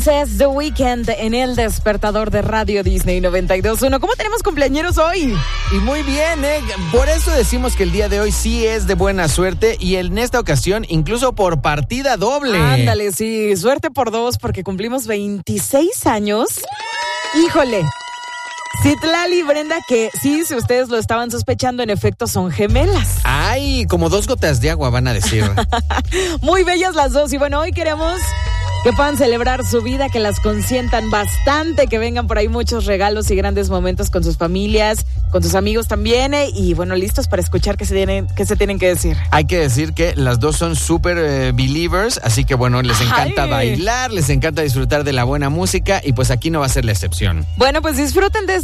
entonces The Weeknd en el despertador de Radio Disney 92.1. ¿Cómo tenemos cumpleañeros hoy? Y muy bien, por eso decimos que el día de hoy sí es de buena suerte y en esta ocasión incluso por partida doble. Ándale, sí, suerte por dos porque cumplimos 26 años. ¡Híjole! Citlali y Brenda, que sí, si ustedes lo estaban sospechando, en efecto son gemelas. Ay, como 2 gotas de agua van a decir. Muy bellas las dos y bueno, hoy queremos que puedan celebrar su vida, que las consientan bastante, que vengan por ahí muchos regalos y grandes momentos con sus familias, con sus amigos también, y bueno, listos para escuchar qué se tienen que decir. Hay que decir que las dos son súper believers, así que bueno, les encanta bailar, les encanta disfrutar de la buena música y pues aquí no va a ser la excepción. Bueno, pues disfruten de